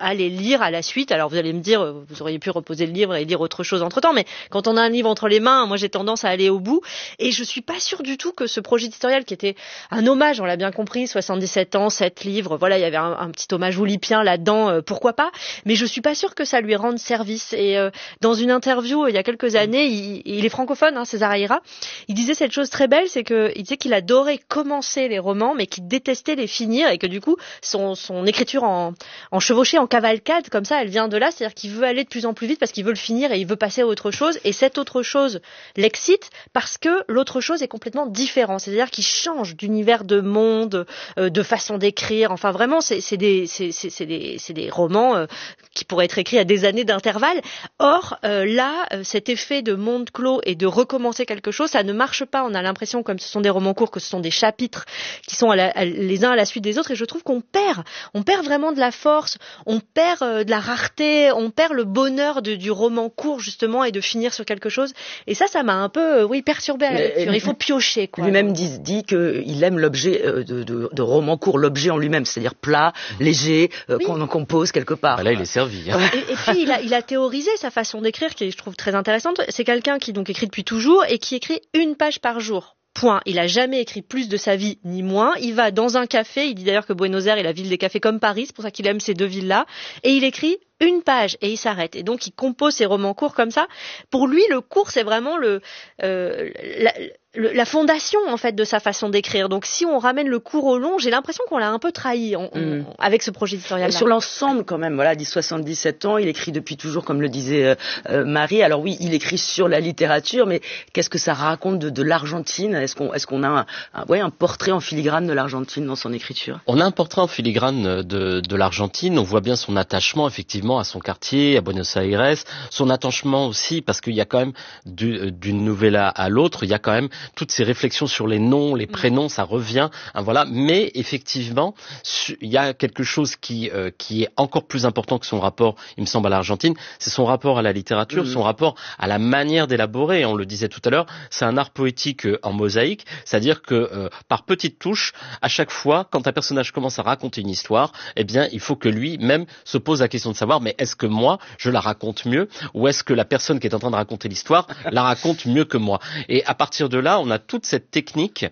à les lire à la suite. Alors vous allez me dire, vous auriez pu reposer le livre et lire autre chose entre-temps, mais quand on a un livre entre les mains, moi j'ai tendance à aller au bout. Et je suis pas sûre du tout que ce projet éditorial, qui était un hommage, on l'a bien compris, 77 ans, 7 livres, voilà, il y avait un petit hommage oulipien là-dedans, pourquoi pas, mais je suis pas sûre que ça lui rende service. Et dans une interview il y a quelques années, il est francophone, hein, César Aira, il disait cette chose très belle, c'est que il disait qu'il adorait commencer les romans, mais qu'il détestait les finir, et que du coup son écriture en chevauchée, en cavalcade, comme ça, elle vient de là, c'est-à-dire qu'il veut aller de plus en plus vite parce qu'il veut le finir et il veut passer à autre chose, et cette autre chose l'excite parce que l'autre chose est complètement différent, c'est-à-dire qu'il change d'univers, de monde, de façon d'écrire, enfin vraiment c'est des romans qui pourraient être écrits à des années d'intervalle. Or là, cet effet de monde clos et de recommencer quelque chose, ça ne marche pas. On a l'impression, comme ce sont des romans courts, que ce sont des chapitres qui sont les uns à la suite des autres, et je trouve qu'on perd vraiment de la force, on perd de la rareté, on perd le bonheur du roman court justement, et de finir sur quelque chose. Et ça m'a un peu perturbée à la lecture. Il faut piocher, quoi. Lui-même dit qu'il aime l'objet de roman court, l'objet en lui-même, c'est-à-dire plat, léger, qu'on en compose quelque part. Là, il est servi. Hein. Et puis il a théorisé sa façon d'écrire, qui je trouve très intéressante. C'est quelqu'un qui donc écrit depuis toujours et qui écrit 1 page par jour. Point. Il a jamais écrit plus de sa vie, ni moins. Il va dans un café, il dit d'ailleurs que Buenos Aires est la ville des cafés comme Paris, c'est pour ça qu'il aime ces deux villes-là, et il écrit 1 page et il s'arrête. Et donc il compose ses romans courts comme ça. Pour lui, le court, c'est vraiment la fondation en fait de sa façon d'écrire. Donc si on ramène le court au long, j'ai l'impression qu'on l'a un peu trahi avec ce projet éditorial-là. Sur l'ensemble quand même, voilà, il dit 77 ans, il écrit depuis toujours, comme le disait Marie. Alors oui, il écrit sur la littérature, mais qu'est-ce que ça raconte de l'Argentine ? Est-ce qu'on a un portrait en filigrane de l'Argentine dans son écriture ? On a un portrait en filigrane de l'Argentine. On voit bien son attachement effectivement à son quartier, à Buenos Aires, son attachement aussi, parce qu'il y a quand même d'une novella à l'autre, il y a quand même toutes ces réflexions sur les noms, les prénoms, ça revient, hein, voilà. Mais effectivement, il y a quelque chose qui est encore plus important que son rapport, il me semble, à l'Argentine, c'est son rapport à la littérature, son rapport à la manière d'élaborer. On le disait tout à l'heure, c'est un art poétique en mosaïque, c'est-à-dire que par petites touches, à chaque fois, quand un personnage commence à raconter une histoire, eh bien, il faut que lui-même se pose la question de savoir, mais est-ce que moi, je la raconte mieux, ou est-ce que la personne qui est en train de raconter l'histoire la raconte mieux que moi? Et à partir de là, on a toute cette technique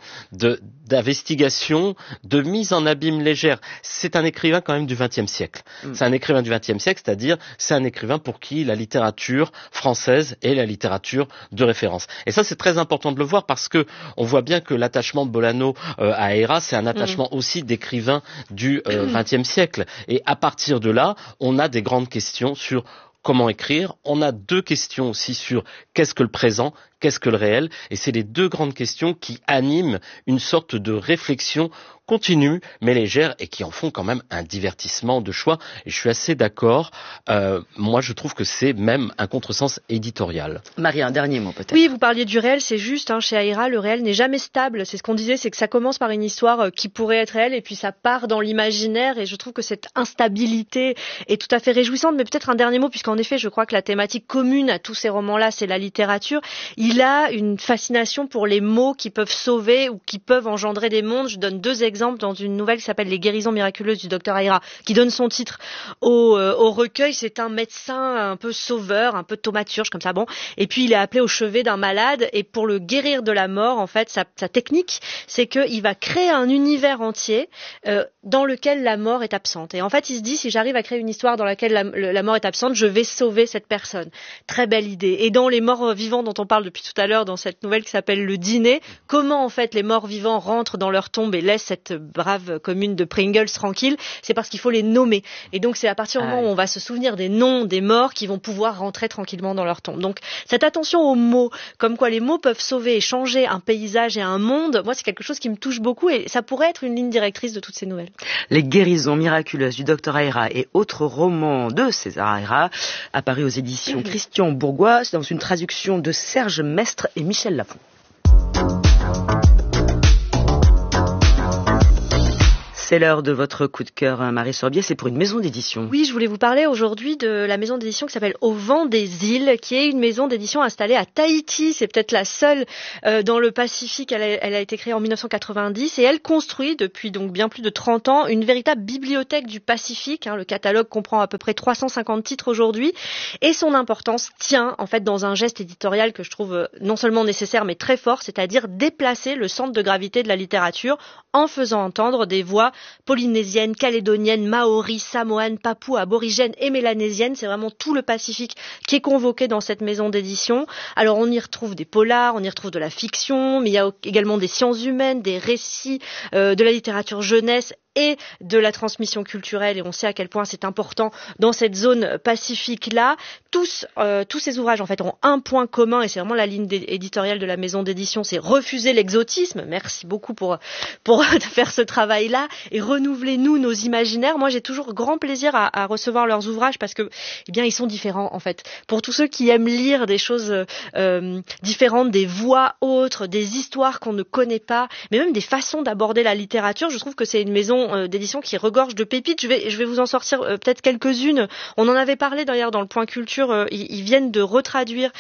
d'investigation, de mise en abîme légère. C'est un écrivain quand même du XXe siècle. C'est un écrivain du XXe siècle, c'est-à-dire c'est un écrivain pour qui la littérature française est la littérature de référence. Et ça, c'est très important de le voir parce que on voit bien que l'attachement de Bolano à Aira, c'est un attachement aussi d'écrivain du XXe siècle. Et à partir de là, on a des grandes questions sur comment écrire. On a 2 questions aussi sur qu'est-ce que le présent, qu'est-ce que le réel. Et c'est les 2 grandes questions qui animent une sorte de réflexion continue, mais légère, et qui en font quand même un divertissement de choix. Et je suis assez d'accord. Moi, je trouve que c'est même un contresens éditorial. Marie, un dernier mot peut-être. Oui, vous parliez du réel, c'est juste. Chez Aira, le réel n'est jamais stable. C'est ce qu'on disait, c'est que ça commence par une histoire qui pourrait être réelle, et puis ça part dans l'imaginaire. Et je trouve que cette instabilité est tout à fait réjouissante. Mais peut-être un dernier mot, puisqu'en effet, je crois que la thématique commune à tous ces romans-là, c'est la littérature. Il a une fascination pour les mots qui peuvent sauver ou qui peuvent engendrer des mondes. Je donne 2 exemples dans une nouvelle qui s'appelle Les guérisons miraculeuses du docteur Aira, qui donne son titre au recueil. C'est un médecin un peu sauveur, un peu thaumaturge comme ça, bon. Et puis il est appelé au chevet d'un malade, et pour le guérir de la mort, en fait, sa technique, c'est qu'il va créer un univers entier dans lequel la mort est absente. Et en fait, il se dit, si j'arrive à créer une histoire dans laquelle la mort est absente, je vais sauver cette personne. Très belle idée. Et dans les morts vivants dont on parle depuis tout à l'heure, dans cette nouvelle qui s'appelle Le Dîner, comment en fait les morts vivants rentrent dans leur tombe et laissent cette brave commune de Pringles tranquille, c'est parce qu'il faut les nommer. Et donc c'est à partir du moment où on va se souvenir des noms des morts qui vont pouvoir rentrer tranquillement dans leur tombe. Donc cette attention aux mots, comme quoi les mots peuvent sauver et changer un paysage et un monde, moi c'est quelque chose qui me touche beaucoup, et ça pourrait être une ligne directrice de toutes ces nouvelles. Les guérisons miraculeuses du docteur Aira et autres romans de César Aira, apparus aux éditions Christian Bourgois, dans une traduction de Serge Mestre et Michel Lafon. C'est l'heure de votre coup de cœur, Marie Sorbier, c'est pour une maison d'édition. Oui, je voulais vous parler aujourd'hui de la maison d'édition qui s'appelle Au vent des îles, qui est une maison d'édition installée à Tahiti. C'est peut-être la seule dans le Pacifique. Elle a été créée en 1990 et elle construit depuis donc bien plus de 30 ans une véritable bibliothèque du Pacifique. Le catalogue comprend à peu près 350 titres aujourd'hui et son importance tient en fait dans un geste éditorial que je trouve non seulement nécessaire mais très fort, c'est-à-dire déplacer le centre de gravité de la littérature en faisant entendre des voix polynésiennes, calédoniennes, maoris, samoanes, papoues, aborigènes et mélanésiennes. C'est vraiment tout le Pacifique qui est convoqué dans cette maison d'édition. Alors on y retrouve des polars, on y retrouve de la fiction, mais il y a également des sciences humaines, des récits, de la littérature jeunesse et de la transmission culturelle, et on sait à quel point c'est important dans cette zone pacifique-là. Tous ces ouvrages en fait ont un point commun, et c'est vraiment la ligne éditoriale de la maison d'édition, c'est refuser l'exotisme. Merci beaucoup pour faire ce travail-là et renouveler nos imaginaires. Moi, j'ai toujours grand plaisir à recevoir leurs ouvrages parce que, eh bien, ils sont différents en fait. Pour tous ceux qui aiment lire des choses différentes, des voix autres, des histoires qu'on ne connaît pas, mais même des façons d'aborder la littérature, je trouve que c'est une maison d'édition qui regorge de pépites. Je vais vous en sortir peut-être quelques-unes. On en avait parlé d'ailleurs dans le point culture. Ils viennent de retraduire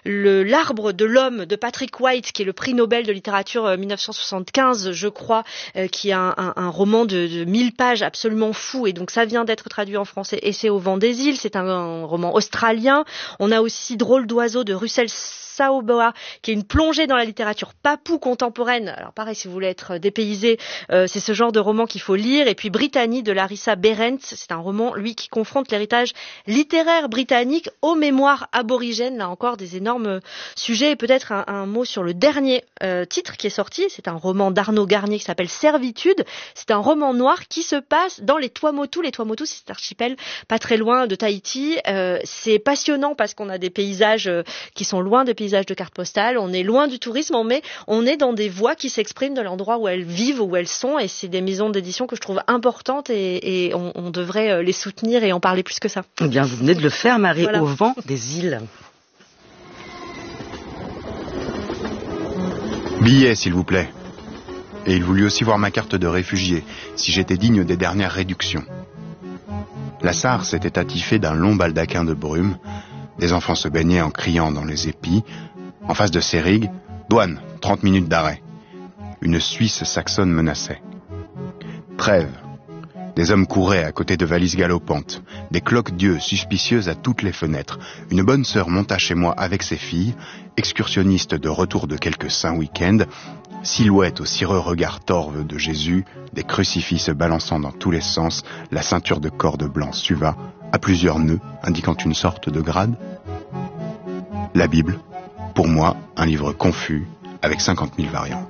L'arbre de l'homme de Patrick White, qui est le prix Nobel de littérature 1975, je crois, qui est un roman de 1000 pages absolument fou. Et donc ça vient d'être traduit en français. Et c'est Au vent des îles. C'est un roman australien. On a aussi Drôle d'oiseau de Russell Saoboa, qui est une plongée dans la littérature papou contemporaine. Alors pareil, si vous voulez être dépaysé, c'est ce genre de roman qu'il faut lire. Et puis Britannie de Larissa Behrendt, c'est un roman, lui, qui confronte l'héritage littéraire britannique aux mémoires aborigènes. Là encore, des énormes sujets. Et peut-être un mot sur le dernier titre qui est sorti. C'est un roman d'Arnaud Garnier qui s'appelle Servitude. C'est un roman noir qui se passe dans les Tuamotu. Les Tuamotu, c'est cet archipel pas très loin de Tahiti. C'est passionnant parce qu'on a des paysages qui sont loin des paysages de cartes postales. On est loin du tourisme, mais on est dans des voix qui s'expriment de l'endroit où elles vivent, où elles sont. Et c'est des maisons d'édition que je trouve importantes et on devrait les soutenir et en parler plus que ça. Eh bien, vous venez de le faire, Marie, voilà. Au vent des îles. Billet, s'il vous plaît. Et il voulut aussi voir ma carte de réfugié, si j'étais digne des dernières réductions. La SAR s'était attifée d'un long baldaquin de brume. Des enfants se baignaient en criant dans les épis. En face de Sérigues, douane, 30 minutes d'arrêt. Une Suisse saxonne menaçait. Trêve. Des hommes couraient à côté de valises galopantes. Des cloques-d'yeux suspicieuses à toutes les fenêtres. Une bonne sœur monta chez moi avec ses filles, excursionniste de retour de quelques saints week-ends, silhouette au cireux regard torve de Jésus, des crucifix se balançant dans tous les sens, la ceinture de corde blanc suva, à plusieurs nœuds, indiquant une sorte de grade. La Bible, pour moi, un livre confus, avec 50 000 variantes.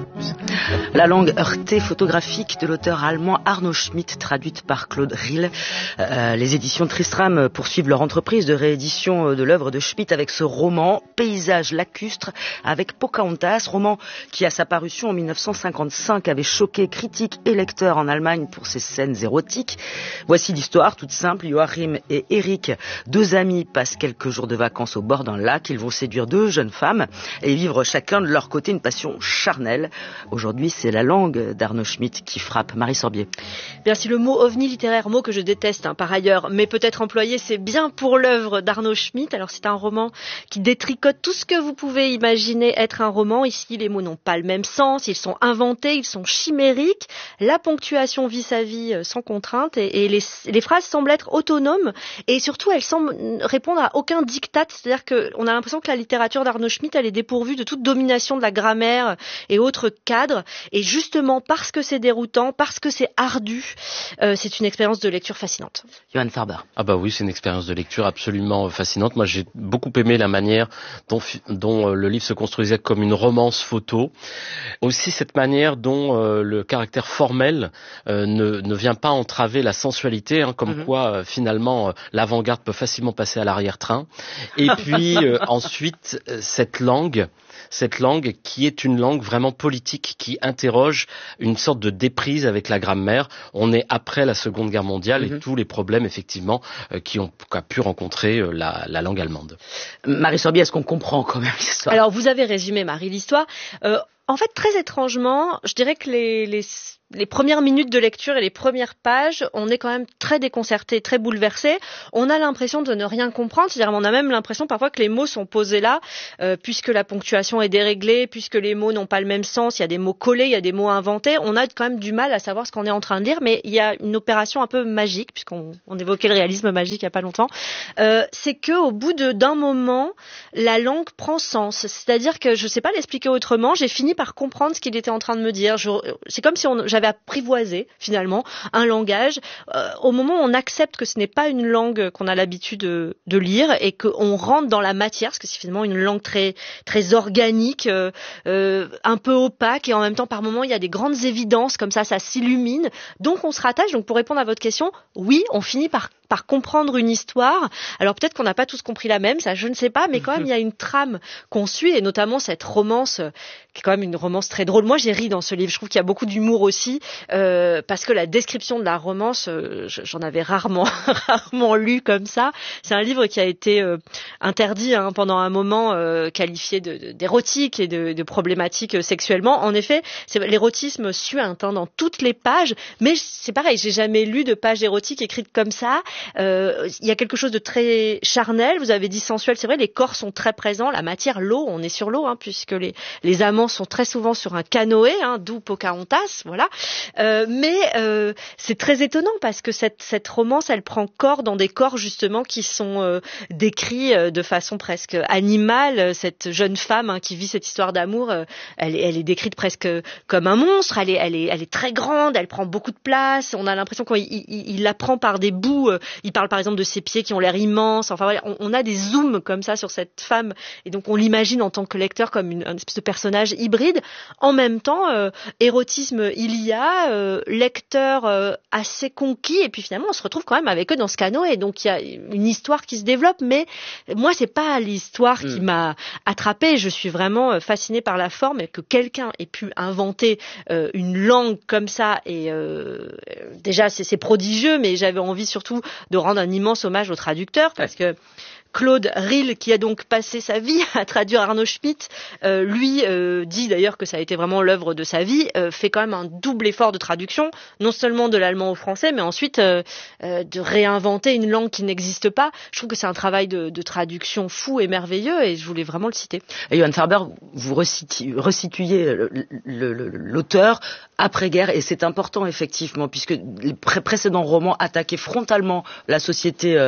La langue heurtée photographique de l'auteur allemand Arno Schmidt, traduite par Claude Rill. Les éditions Tristram poursuivent leur entreprise de réédition de l'œuvre de Schmidt avec ce roman Paysage lacustre avec Pocahontas, roman qui à sa parution en 1955 avait choqué critiques et lecteurs en Allemagne pour ses scènes érotiques. Voici l'histoire toute simple. Joachim et Eric, deux amis, passent quelques jours de vacances au bord d'un lac. Ils vont séduire deux jeunes femmes et vivre chacun de leur côté une passion charnelle. Aujourd'hui, c'est la langue d'Arno Schmidt qui frappe. Marie Sorbier. Bien, si le mot ovni littéraire, mot que je déteste par ailleurs, mais peut-être employé, c'est bien pour l'œuvre d'Arno Schmidt. Alors c'est un roman qui détricote tout ce que vous pouvez imaginer être un roman. Ici, les mots n'ont pas le même sens, ils sont inventés, ils sont chimériques. La ponctuation vit sa vie sans contrainte et les phrases semblent être autonomes et surtout elles semblent répondre à aucun diktat. C'est-à-dire qu'on a l'impression que la littérature d'Arno Schmidt, elle est dépourvue de toute domination de la grammaire et autres cadres. Et justement, parce que c'est déroutant, parce que c'est ardu, c'est une expérience de lecture fascinante. Johan Farber. Ah bah oui, c'est une expérience de lecture absolument fascinante. Moi, j'ai beaucoup aimé la manière dont le livre se construisait comme une romance photo. Aussi cette manière dont le caractère formel ne vient pas entraver la sensualité, comme quoi finalement l'avant-garde peut facilement passer à l'arrière-train. Et puis ensuite cette langue qui est une langue vraiment politique, qui interroge une sorte de déprise avec la grammaire. On est après la Seconde Guerre mondiale et tous les problèmes effectivement qu'a pu rencontrer la langue allemande. Marie Sorbier, est-ce qu'on comprend quand même l'histoire ? Alors vous avez résumé, Marie, l'histoire. En fait, très étrangement, je dirais que les premières minutes de lecture et les premières pages, on est quand même très déconcerté, très bouleversé. On a l'impression de ne rien comprendre, c'est-à-dire on a même l'impression parfois que les mots sont posés là, puisque la ponctuation est déréglée, puisque les mots n'ont pas le même sens, il y a des mots collés, il y a des mots inventés. On a quand même du mal à savoir ce qu'on est en train de lire, mais il y a une opération un peu magique, puisqu'on évoquait le réalisme magique il y a pas longtemps. C'est que au bout d'un moment, la langue prend sens. C'est-à-dire que je sais pas l'expliquer autrement. J'ai fini par comprendre ce qu'il était en train de me dire. C'est comme si j'avais apprivoisé finalement un langage. Au moment où on accepte que ce n'est pas une langue qu'on a l'habitude de lire et qu'on rentre dans la matière, parce que c'est finalement une langue très très organique, un peu opaque, et en même temps par moments il y a des grandes évidences comme ça s'illumine. Donc on se rattache. Donc pour répondre à votre question, oui, on finit par comprendre une histoire. Alors peut-être qu'on n'a pas tous compris la même, ça je ne sais pas, mais quand même il y a une trame qu'on suit, et notamment cette romance qui est quand même une romance très drôle. Moi j'ai ri dans ce livre, je trouve qu'il y a beaucoup d'humour aussi, parce que la description de la romance, j'en avais rarement lu comme ça. C'est un livre qui a été interdit pendant un moment, qualifié d'érotique et de problématique sexuellement. En effet, c'est l'érotisme suinte dans toutes les pages, mais c'est pareil, j'ai jamais lu de pages érotiques écrites comme ça. Il y a quelque chose de très charnel, vous avez dit sensuel, c'est vrai, les corps sont très présents, la matière, l'eau, on est sur l'eau, puisque les amants sont très souvent sur un canoë, d'où Pocahontas, voilà. Mais c'est très étonnant parce que cette romance, elle prend corps dans des corps justement qui sont décrits de façon presque animale. Cette jeune femme qui vit cette histoire d'amour, elle est décrite presque comme un monstre. Elle est très grande, elle prend beaucoup de place. On a l'impression qu'il la prend par des bouts. Il parle par exemple de ses pieds qui ont l'air immenses. Enfin voilà, on a des zooms comme ça sur cette femme, et donc on l'imagine en tant que lecteur comme une espèce de personnage hybride. En même temps, érotisme il y a, lecteur assez conquis, et puis finalement on se retrouve quand même avec eux dans ce canoë. Donc il y a une histoire qui se développe, mais moi c'est pas l'histoire qui m'a attrapée. Je suis vraiment fascinée par la forme, et que quelqu'un ait pu inventer une langue comme ça, et déjà c'est prodigieux, mais j'avais envie surtout de rendre un immense hommage au traducteur, parce que Claude Rille, qui a donc passé sa vie à traduire Arnaud Schmitt, lui dit d'ailleurs que ça a été vraiment l'œuvre de sa vie, fait quand même un double effort de traduction, non seulement de l'allemand au français, mais ensuite de réinventer une langue qui n'existe pas. Je trouve que c'est un travail de traduction fou et merveilleux, et je voulais vraiment le citer. Et Johan Farber, vous resituez l'auteur après-guerre, et c'est important effectivement, puisque les précédents romans attaquaient frontalement la société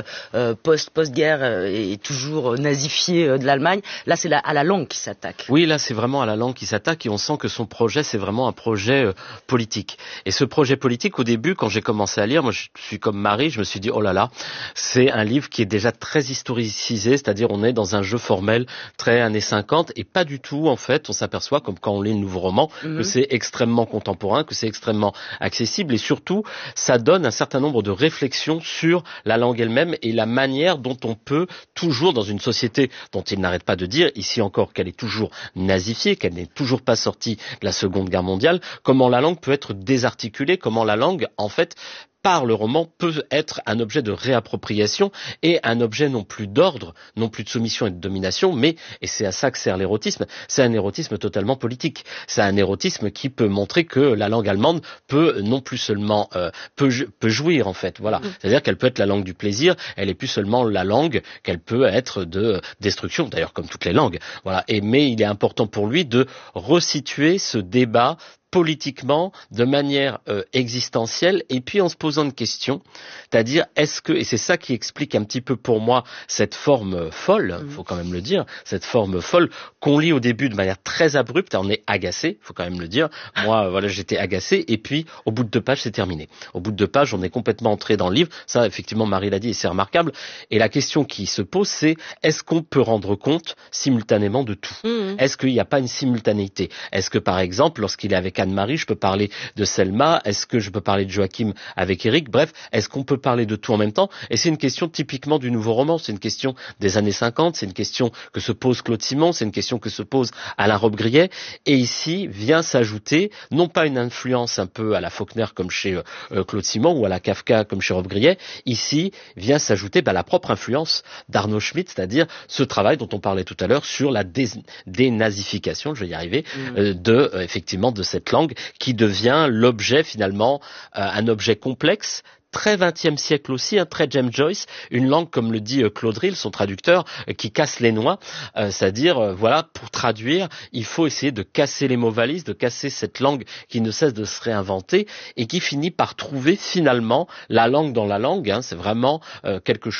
post-guerre et toujours nazifiée de l'Allemagne. Là, c'est à la langue qui s'attaque. Oui, là, c'est vraiment à la langue qui s'attaque, et on sent que son projet, c'est vraiment un projet politique. Et ce projet politique, au début, quand j'ai commencé à lire, moi, je suis comme Marie, je me suis dit, oh là là, c'est un livre qui est déjà très historicisé, c'est-à-dire on est dans un jeu formel très années 50, et pas du tout, en fait, on s'aperçoit, comme quand on lit le nouveau roman, que c'est extrêmement contemporain, que c'est extrêmement accessible, et surtout, ça donne un certain nombre de réflexions sur la langue elle-même et la manière dont on peut toujours dans une société dont il n'arrête pas de dire, ici encore, qu'elle est toujours nazifiée, qu'elle n'est toujours pas sortie de la Seconde Guerre mondiale, comment la langue peut être désarticulée, comment la langue, en fait, par le roman, peut être un objet de réappropriation et un objet non plus d'ordre, non plus de soumission et de domination, mais, et c'est à ça que sert l'érotisme, c'est un érotisme totalement politique. C'est un érotisme qui peut montrer que la langue allemande peut non plus seulement peut jouir, en fait. Voilà, c'est-à-dire qu'elle peut être la langue du plaisir, elle est plus seulement la langue qu'elle peut être de destruction, d'ailleurs comme toutes les langues. Voilà. Mais il est important pour lui de resituer ce débat politiquement, de manière existentielle, et puis en se posant une question, c'est-à-dire est-ce que, et c'est ça qui explique un petit peu pour moi cette forme folle, faut quand même le dire, cette forme folle qu'on lit au début de manière très abrupte, on est agacé, faut quand même le dire, moi voilà j'étais agacé, et puis au bout de 2 pages c'est terminé. Au bout de 2 pages on est complètement entré dans le livre, ça effectivement Marie l'a dit et c'est remarquable, et la question qui se pose c'est est-ce qu'on peut rendre compte simultanément de tout? Est-ce qu'il n'y a pas une simultanéité? Est-ce que par exemple lorsqu'il est avec Anne-Marie, je peux parler de Selma, est-ce que je peux parler de Joachim avec Eric, bref, est-ce qu'on peut parler de tout en même temps? Et c'est une question typiquement du nouveau roman, c'est une question des années 50, c'est une question que se pose Claude Simon, c'est une question que se pose Alain Robbe-Grillet, et ici vient s'ajouter, non pas une influence un peu à la Faulkner comme chez Claude Simon, ou à la Kafka comme chez Robbe-Grillet, ici vient s'ajouter la propre influence d'Arnaud Schmitt, c'est-à-dire ce travail dont on parlait tout à l'heure sur la dénazification, je vais y arriver, effectivement de cette langue qui devient l'objet finalement, un objet complexe, très 20e siècle aussi, très James Joyce, une langue, comme le dit Claude Ril, son traducteur, qui casse les noix, c'est-à-dire, voilà, pour traduire, il faut essayer de casser les mots valises, de casser cette langue qui ne cesse de se réinventer et qui finit par trouver finalement la langue dans la langue, c'est vraiment quelque chose